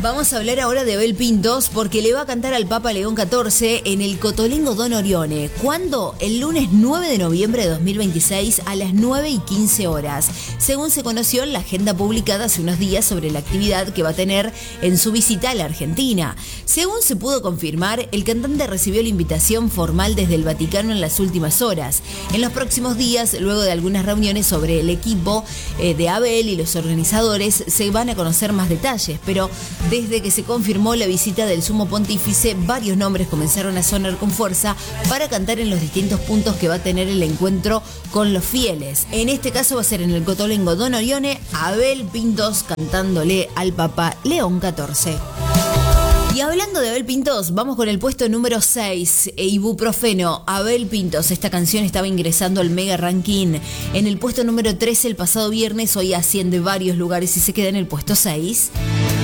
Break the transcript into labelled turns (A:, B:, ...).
A: Vamos a hablar ahora de Abel Pintos porque le va a cantar al Papa León XIV en el Cotolengo Don Orione. ¿Cuándo? El lunes 9 de noviembre de 2026 a las 9:15 horas. Según se conoció en la agenda publicada hace unos días sobre la actividad que va a tener en su visita a la Argentina. Según se pudo confirmar, el cantante recibió la invitación formal desde el Vaticano en las últimas horas. En los próximos días, luego de algunas reuniones sobre el equipo de Abel y los organizadores, se van a conocer más detalles, pero desde que se confirmó la visita del Sumo Pontífice, varios nombres comenzaron a sonar con fuerza para cantar en los distintos puntos que va a tener el encuentro con los fieles. En este caso va a ser en el Cotolengo Don Orione, Abel Pintos cantándole al Papa León XIV. Y hablando de Abel Pintos, vamos con el puesto número 6, Ibuprofeno, Abel Pintos. Esta canción estaba ingresando al Mega Ranking en el puesto número 13 el pasado viernes, hoy asciende varios lugares y se queda en el puesto 6.